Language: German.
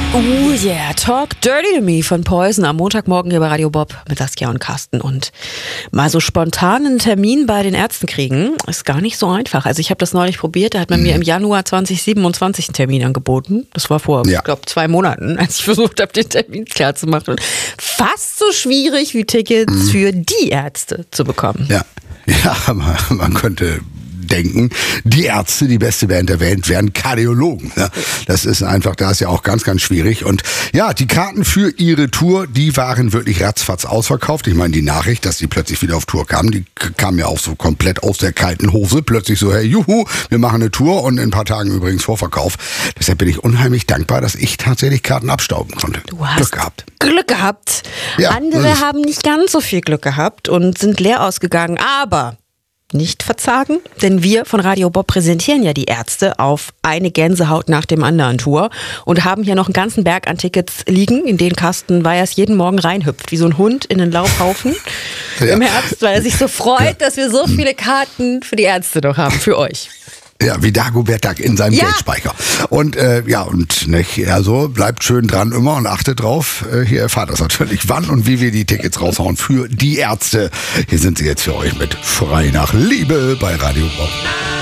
Oh yeah, Talk Dirty to Me von Poison am Montagmorgen hier bei Radio Bob mit Saskia und Carsten. Und mal so spontan einen Termin bei den Ärzten kriegen, ist gar nicht so einfach. Also ich habe das neulich probiert, da hat man mir im Januar 2027 einen Termin angeboten. Das war vor, ich glaube, 2 Monaten, als ich versucht habe, den Termin klar zu machen. Fast so schwierig wie Tickets für die Ärzte zu bekommen. Ja, man könnte denken, die Ärzte, die beste Band der Welt, wären Kardiologen. Ja, das ist einfach, da ist ja auch ganz, ganz schwierig. Und ja, die Karten für ihre Tour, die waren wirklich ratzfatz ausverkauft. Ich meine, die Nachricht, dass sie plötzlich wieder auf Tour kamen, die kam ja auch so komplett aus der kalten Hose. Plötzlich so, hey, juhu, wir machen eine Tour und in ein paar Tagen übrigens Vorverkauf. Deshalb bin ich unheimlich dankbar, dass ich tatsächlich Karten abstauben konnte. Du hast Glück gehabt. Glück gehabt. Ja, andere haben nicht ganz so viel Glück gehabt und sind leer ausgegangen, aber nicht verzagen, denn wir von Radio Bob präsentieren ja die Ärzte auf eine Gänsehaut nach dem anderen Tour und haben hier noch einen ganzen Berg an Tickets liegen, in denen Carsten Weihers jeden Morgen reinhüpft, wie so ein Hund in den Laufhaufen im Herbst, weil er sich so freut, dass wir so viele Karten für die Ärzte noch haben, für euch. Ja, wie Dagobert Duck in seinem Geldspeicher. Und also bleibt schön dran immer und achtet drauf. Hier erfahrt das natürlich, wann und wie wir die Tickets raushauen für die Ärzte. Hier sind sie jetzt für euch mit Schrei nach Liebe bei Radio Bob.